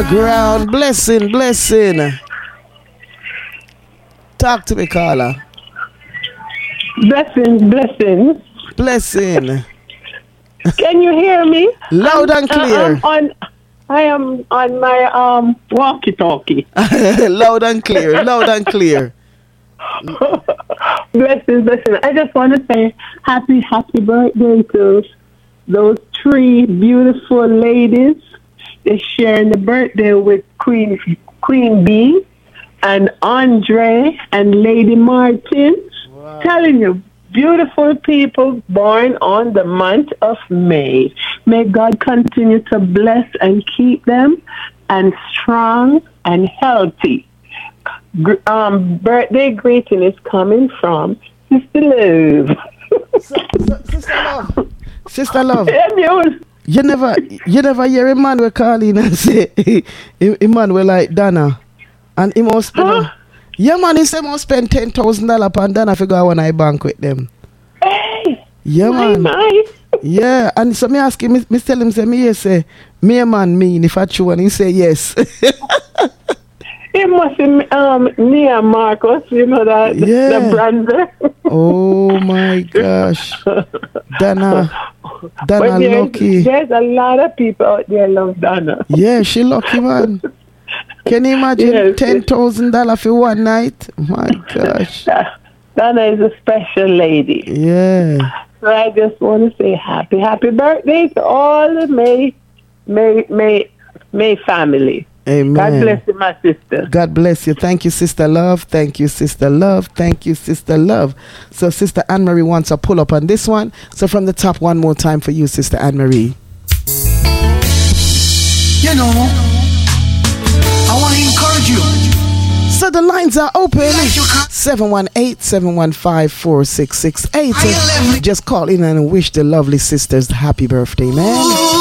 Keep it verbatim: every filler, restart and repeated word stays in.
Ground blessing, blessing. Talk to me, Carla. Blessings, blessings. Blessing. Can you hear me? Loud and clear. Uh, on, I am on my um walkie-talkie. Loud and clear, loud and clear. Blessings, blessings. I just want to say happy, happy birthday to those three beautiful ladies. They're sharing the birthday with Queen Queen Bee and Andre and Lady Martin. Wow. Telling you, beautiful people born on the month of May. May God continue to bless and keep them and strong and healthy. Um, birthday greeting is coming from Sister Love. So, so, Sister Love. Sister Love. Yeah, you never you never hear Emmanuel call in and say Emmanuel like Donna. And he must spend huh? Yeah man, he said must spend ten thousand dollars upon Donna if you go on a bank with them. Hey, yeah my, man. My. Yeah, and so me ask him, me, me tell him say me say me a man mean if I true and he say yes. It must be um, Nia Marcos, you know that yeah. the brother. Oh my gosh, Donna, Donna there's, lucky. There's a lot of people out there love Donna. Yeah, she lucky man. Can you imagine yes, ten thousand dollars for one night? My gosh, Donna is a special lady. Yeah. So I just want to say happy, happy birthday to all the May, May, May, May family. Amen. God bless you, my sister. God bless you. Thank you, Sister Love. Thank you, Sister Love. Thank you, Sister Love. So Sister Anne-Marie wants to pull up on this one. So from the top, one more time for you, Sister Anne-Marie. You know, I want to encourage you. So the lines are open. seven one eight, seven one five, four six six eight. Just call in and wish the lovely sisters happy birthday, man.